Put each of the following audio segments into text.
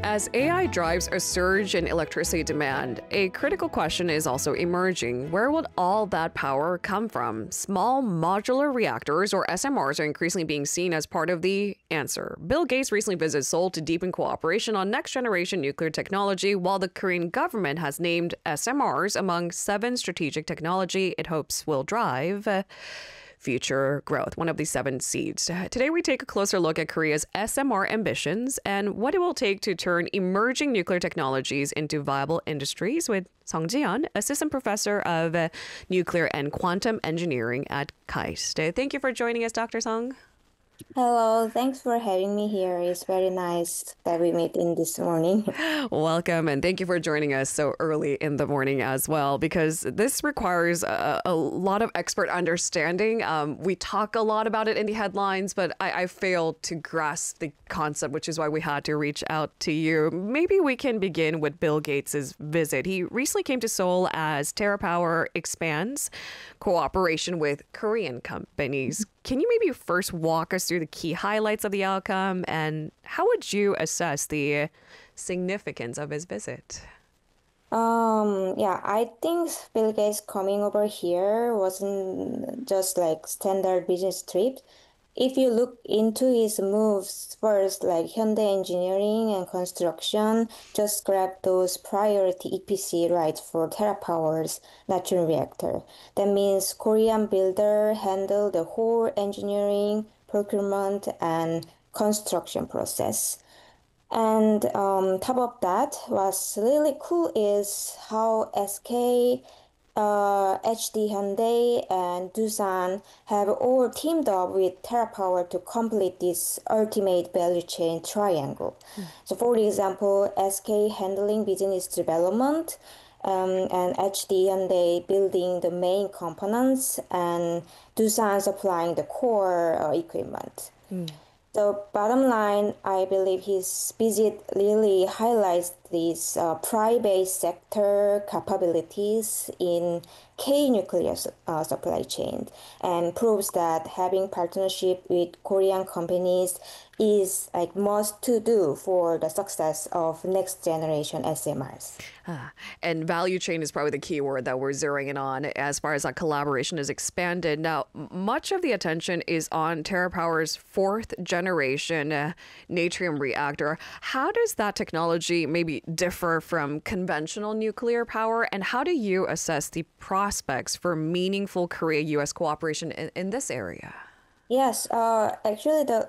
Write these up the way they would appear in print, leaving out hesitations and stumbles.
As AI drives a surge in electricity demand, a critical question is also emerging. Where would all that power come from? Small modular reactors, or SMRs, are increasingly being seen as part of the answer. Bill Gates recently visited Seoul to deepen cooperation on next generation nuclear technology, while the Korean government has named SMRs among 7 strategic technology it hopes will drive future growth, one of the 7 seeds. Today, we take a closer look at Korea's SMR ambitions and what it will take to turn emerging nuclear technologies into viable industries with Song Ji-yeon, Assistant Professor of Nuclear and Quantum Engineering at KAIST. Thank you for joining us, Dr. Song. Hello, thanks for having me here. It's very nice that we meet in this morning. Welcome, and thank you for joining us so early in the morning as well, because this requires a lot of expert understanding. We talk a lot about it in the headlines, but I failed to grasp the concept, which is why we had to reach out to you. Maybe we can begin with Bill Gates' visit. He recently came to Seoul as TerraPower expands cooperation with Korean companies. Can you maybe first walk us through the key highlights of the outcome, and how would you assess the significance of his visit? I think Bill Gates coming over here wasn't just like standard business trip. If you look into his moves first, like Hyundai Engineering and Construction, just grabbed those priority EPC rights for TerraPower's natural reactor. That means Korean builder handle the whole engineering, procurement, and construction process. And top of that, what's really cool is how SK, HD Hyundai, and Doosan have all teamed up with TerraPower to complete this ultimate value chain triangle. So, for example, SK handling business development, and HD Hyundai building the main components, and Doosan supplying the core equipment. The bottom line, I believe his visit really highlights these private sector capabilities in K nuclear supply chain and proves that having partnership with Korean companies is like must to do for the success of next generation SMRs. And value chain is probably the key word that we're zeroing in on as far as that collaboration is expanded. Now, much of the attention is on TerraPower's 4th generation natrium reactor. How does that technology maybe differ from conventional nuclear power, and how do you assess the prospects for meaningful Korea-US cooperation in this area? Yes, actually the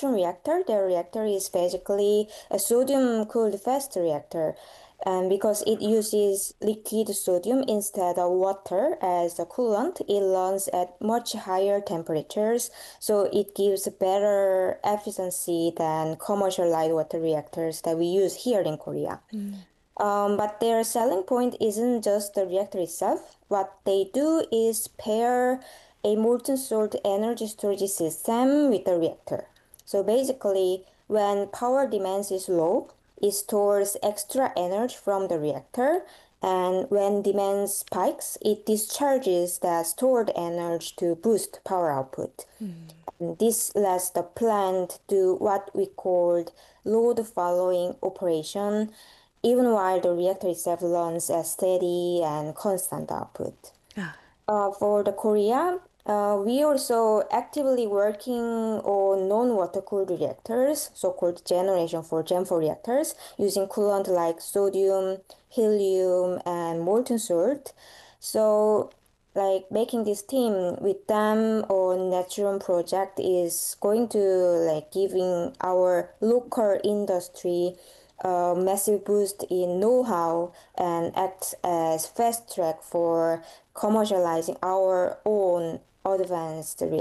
the reactor is basically a sodium-cooled fast reactor. And because it uses liquid sodium instead of water as a coolant, it runs at much higher temperatures, so it gives better efficiency than commercial light water reactors that we use here in Korea. But their selling point isn't just the reactor itself. What they do is pair a molten salt energy storage system with the reactor. So basically, when power demands is low, it stores extra energy from the reactor, and when demand spikes, it discharges that stored energy to boost power output. And this lets the plant do what we called load following operation, even while the reactor itself runs at steady and constant output. For the Korea, we also actively working on non-water-cooled reactors, so-called Generation 4 Gen 4 reactors, using coolant like sodium, helium, and molten salt. So, like making this team with them on Natrium project is going to like giving our local industry a massive boost in know-how and act as fast track for commercializing our own advanced